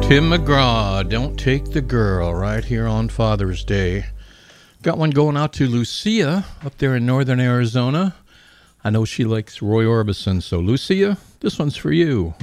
Tim McGraw, Don't Take the Girl, right here on Father's Day. Got one going out to Lucia up there in northern Arizona. I know she likes Roy Orbison, so Lucia, this one's for you.